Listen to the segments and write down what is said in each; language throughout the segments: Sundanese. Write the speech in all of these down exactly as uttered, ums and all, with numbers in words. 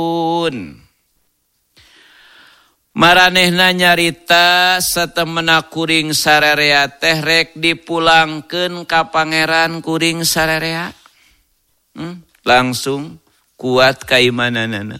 Maranehna nyarita satemena kuring sarerea teh rek dipulangkeun ka pangeran kuring sarerea. Hmm? Langsung kuat kaimananana.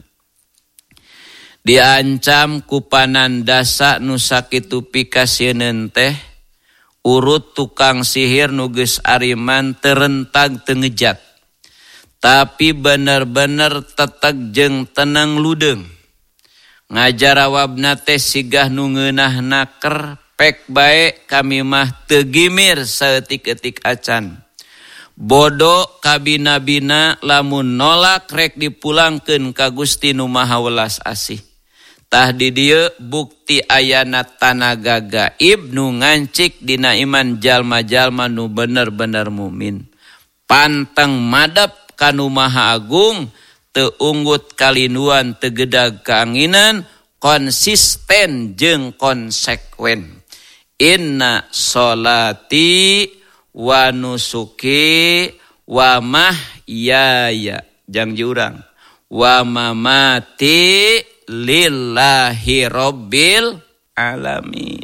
Diancam ku panandasa nu sakitu pikasieun teh urut tukang sihir nu geus ariman terentag teu ngejat. Tapi bener-bener teteg jeung tenang ludeung. Ngajarawabna teh sigah nu ngeunahna ker pek bae kami mah teu gimir saeutik-eutik acan. Bodo kabina-bina lamun nolak rek dipulangkeun ka Gusti nu Maha Welas Asih. Tah di dieu bukti ayana tanaga gaib nu ngancik dina iman jalma-jalma nu bener-bener mumin. Panteng madep kanu Maha Agung, teu unggut kalinuan teu gedag kaanginan, konsisten jeung konsekuen. Inna sholati wa nusuki wa mahyaya jang jurang wa mamati lillahi rabbil alamin.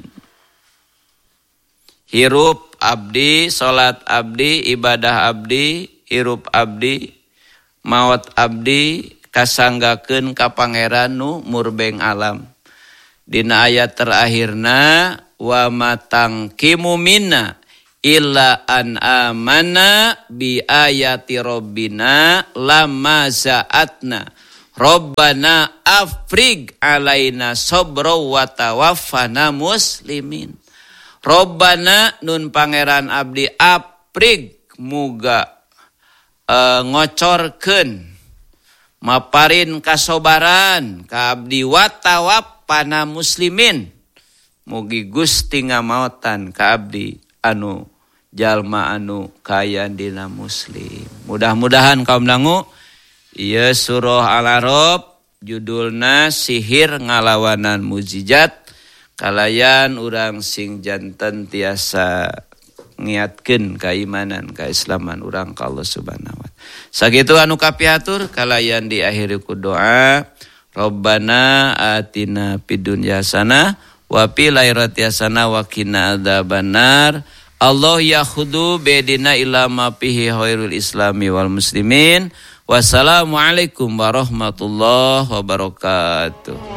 Hirup abdi, salat abdi, ibadah abdi, hirup abdi, maot abdi kasanggakeun ka pangeran nu murbeng alam. Dina ayat terakhirna wa matangkimu minna illa an amana bi ayati rabbina lamma za'atna rabbana afrig alaina sabra wa tawaffana muslimin. Rabbana nun pangeran abdi afrig muga Uh, ngocorkeun maparin kasobaran ka abdi watawappana muslimin, mugi Gusti ngamaotan ka abdi anu jalma anu kaya dina muslim. Mudah-mudahan kaum dangu ieu surah Al-A'raf judulna sihir ngalawanan mukjizat kalayan urang sing janten tiasa ngiatkeun kaimanan kaislaman urang ka Allah Subhanahu wa taala. Sakitu anu kapiatur kalayan diakhiri ku doa Rabbana atina fid dunya hasanah wa fil akhirati hasanah wa qina adzabannar. Allah yakhudu bidina ila ma fihi khairul islami wal muslimin. Wassalamualaikum warahmatullahi wabarakatuh.